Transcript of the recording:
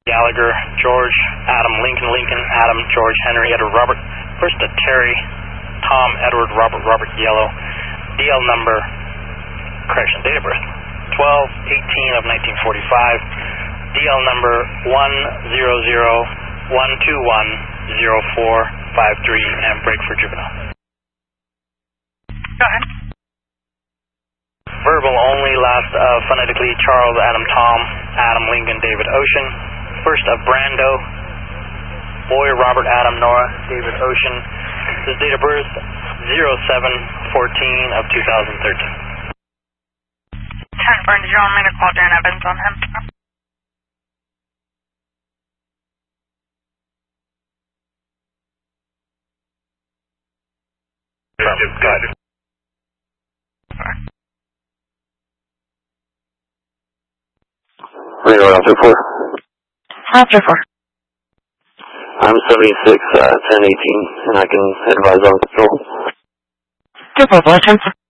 Gallagher, George, Adam, Lincoln, Lincoln, Adam, George, Henry, Edward, Robert, first to Terry, Tom, Edward, Robert, Robert, Yellow, DL number, correction, date of birth, 12/18 of 1945, DL number 100-121-0453, and break for juvenile. Go ahead. Verbal only, last phonetically, Charles, Adam, Tom, Adam, Lincoln, David, Ocean, first of Brando, boy, Robert, Adam, Nora, David, Ocean, his date of birth, 07/14 of 2013. 10-4, did you want me to call Jan Evans on him? Go ahead. Radio after 4. After 4. I'm 76, 1018, and I can advise on control. 244, 10-4.